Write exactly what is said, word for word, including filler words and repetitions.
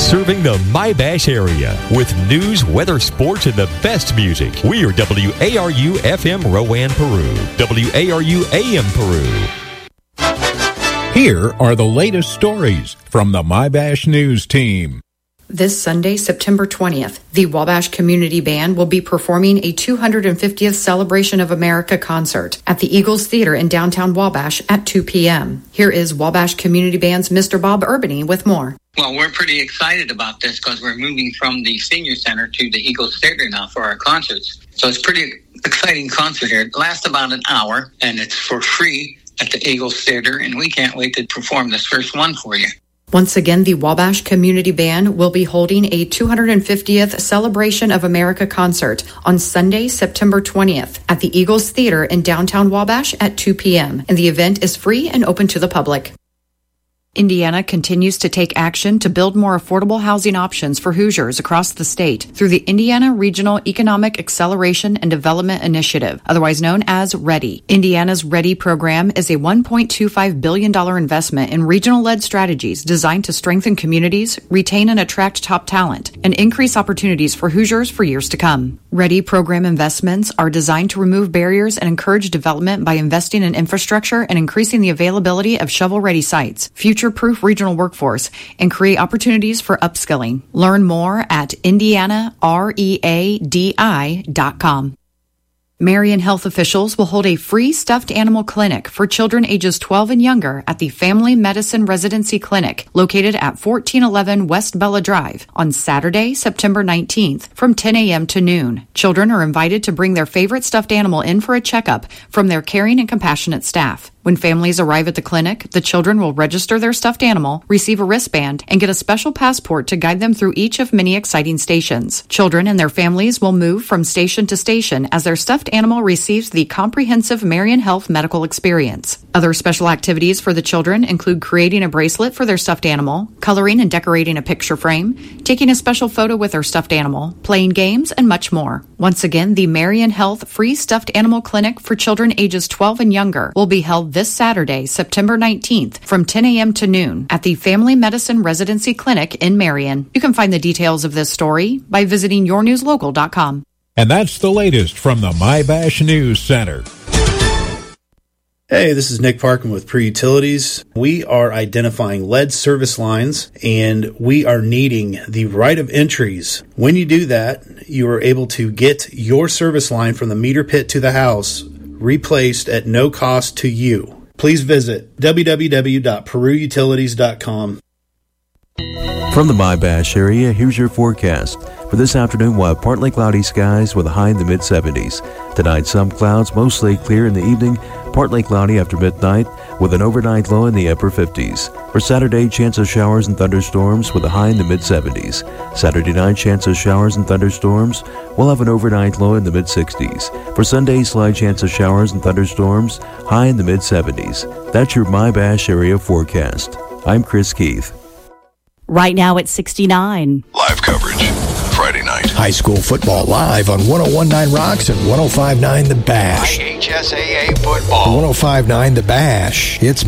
Serving the My-Bash area with news, weather, sports, and the best music. We are W A R U F M Rowan, Peru. W A R U A M Peru. Here are the latest stories from the My-Bash News team. This Sunday, September twentieth, the Wabash Community Band will be performing a two hundred fiftieth Celebration of America concert at the Eagles Theater in downtown Wabash at two p.m. Here is Wabash Community Band's Mister Bob Urbany with more. Well, we're pretty excited about this because we're moving from the Senior Center to the Eagles Theater now for our concerts. So it's a pretty exciting concert here. It lasts about an hour, and it's for free at the Eagles Theater, and we can't wait to perform this first one for you. Once again, the Wabash Community Band will be holding a two hundred fiftieth Celebration of America concert on Sunday, September twentieth at the Eagles Theater in downtown Wabash at two p.m. and the event is free and open to the public. Indiana continues to take action to build more affordable housing options for Hoosiers across the state through the Indiana Regional Economic Acceleration and Development Initiative, otherwise known as READY. Indiana's READY program is a one point two five billion dollars investment in regional-led strategies designed to strengthen communities, retain and attract top talent, and increase opportunities for Hoosiers for years to come. READY program investments are designed to remove barriers and encourage development by investing in infrastructure and increasing the availability of shovel-ready sites, future-proof regional workforce, and create opportunities for upskilling. Learn more at indiana readi dot com. Marion Health officials will hold a free stuffed animal clinic for children ages twelve and younger at the Family Medicine Residency Clinic located at fourteen eleven West Bella Drive on Saturday, September nineteenth from ten a.m. to noon. Children are invited to bring their favorite stuffed animal in for a checkup from their caring and compassionate staff. When families arrive at the clinic, the children will register their stuffed animal, receive a wristband, and get a special passport to guide them through each of many exciting stations. Children and their families will move from station to station as their stuffed animal receives the comprehensive Marion Health medical experience. Other special activities for the children include creating a bracelet for their stuffed animal, coloring and decorating a picture frame, taking a special photo with their stuffed animal, playing games, and much more. Once again, the Marion Health Free Stuffed Animal Clinic for children ages twelve and younger will be held this Saturday, September nineteenth from ten a.m. to noon at the Family Medicine Residency Clinic in Marion. You can find the details of this story by visiting your news local dot com. And that's the latest from the My-Bash News Center. Hey, this is Nick Parkin with Peru Utilities. We are identifying lead service lines, and we are needing the right of entries. When you do that, you are able to get your service line from the meter pit to the house replaced at no cost to you. Please visit w w w dot peru utilities dot com. From the My-Bash area, here's your forecast. For this afternoon, we'll have partly cloudy skies with a high in the mid seventies. Tonight, some clouds, mostly clear in the evening, partly cloudy after midnight, with an overnight low in the upper fifties. For Saturday, chance of showers and thunderstorms with a high in the mid seventies. Saturday night, chance of showers and thunderstorms. We'll have an overnight low in the mid sixties. For Sunday, slight chance of showers and thunderstorms, high in the mid seventies. That's your My-Bash area forecast. I'm Chris Keith. Right now at sixty-nine. Live coverage. Friday night. High school football live on one oh one point nine Rocks and one oh five point nine The Bash. I H S A A football. one oh five point nine The Bash. It's